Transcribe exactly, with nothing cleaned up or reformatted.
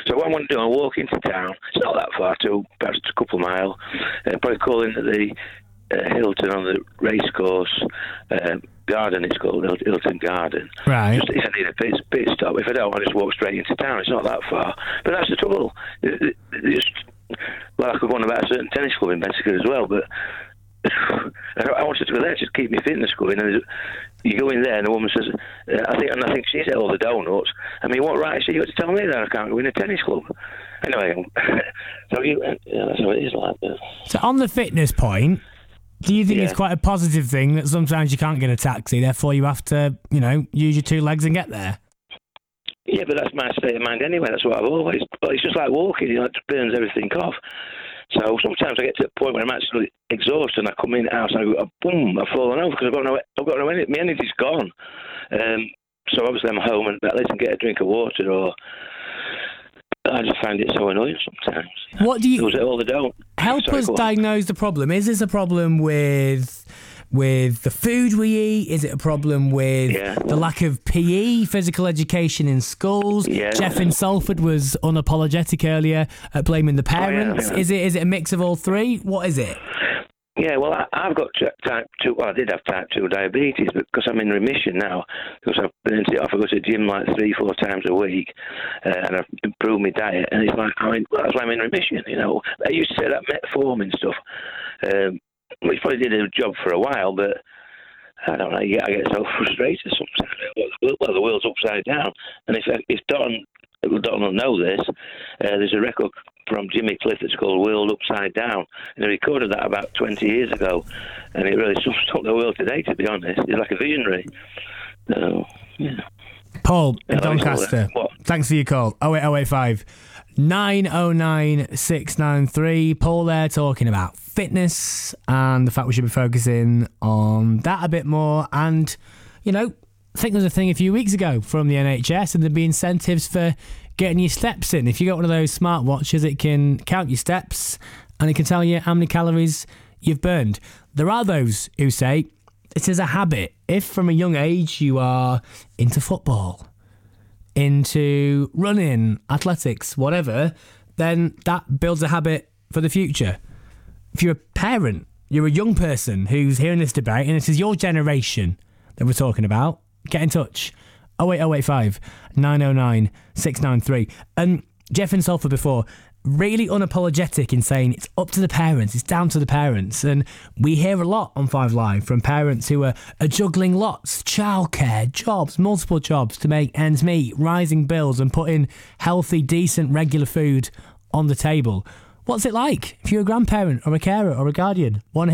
So what I want to do, I walk into town. It's not that far, too, perhaps a couple of miles. Uh, probably call in at the uh, Hilton on the racecourse uh, garden. It's called Hilton Garden. Right. Just if I need a pit, pit stop. If I don't, I just walk straight into town. It's not that far. But that's the trouble. It, it, it's, well, I could go on about a certain tennis club in Bentica as well, but I wanted to go there to keep my fitness going. And you go in there, and the woman says, uh, "I think," and I think she's at all the donuts. I mean, what right is you got to tell me that I can't go in a tennis club? Anyway, so you, yeah, that's how it is like that. So on the fitness point, do you think Yeah. it's quite a positive thing that sometimes you can't get a taxi, therefore you have to, you know, use your two legs and get there? Yeah, but that's my state of mind anyway. That's what I've always. But it's just like walking. You know, it just burns everything off. So sometimes I get to the point where I'm actually exhausted, and I come in the house and I go, boom, I've fallen over because I've got no, I've got no energy. My energy's gone. Um, so obviously I'm home and at least I can get a drink of water, or I just find it so annoying sometimes. What do you? Was it all the don't? Help Sorry, us go on. diagnose the problem. Is this a problem with with the food we eat? Is it a problem with Yeah. the lack of P E, physical education in schools? Yeah. Jeff in Salford was unapologetic earlier at blaming the parents. Oh, yeah. Is it is it a mix of all three? What is it? Yeah, well, I, I've got t- type two. Well, I did have type two diabetes, but because I'm in remission now, because I've burnt it off. I go to the gym like three, four times a week, uh, and I've improved my diet. And it's like, I mean, well, that's why I'm in remission. You know, I used to say that metformin stuff, um, which probably did a job for a while, but I don't know. I get, I get so frustrated sometimes. Well, the world's upside down, and if if Don, Don will know this, uh, there's a record from Jimmy Cliff that's called World Upside Down, and he recorded that about twenty years ago, and it really sums up the world today, to be honest. He's like a visionary. So, yeah. Paul in Yeah, that was all Doncaster, that. What? thanks for your call. oh eight oh eight five nine oh nine six nine three. Paul there talking about fitness and the fact we should be focusing on that a bit more. And, you know, I think there was a thing a few weeks ago from the N H S, and there'd be incentives for getting your steps in. If you got one of those smart watches, it can count your steps and it can tell you how many calories you've burned. There are those who say it is a habit. If from a young age you are into football, into running, athletics, whatever, then that builds a habit for the future. If you're a parent, you're a young person who's hearing this debate, and it is your generation that we're talking about, get in touch. oh eight oh eight five nine oh nine six nine three. And Jeff and Salford before, really unapologetic in saying it's up to the parents, it's down to the parents. And we hear a lot on Five Live from parents who are, are juggling lots, childcare, jobs, multiple jobs to make ends meet, rising bills and putting healthy, decent, regular food on the table. What's it like if you're a grandparent or a carer or a guardian? One